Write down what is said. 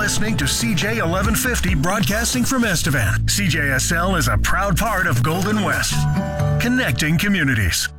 listening to CJ 1150 broadcasting from Estevan. CJSL is a proud part of Golden West, connecting communities.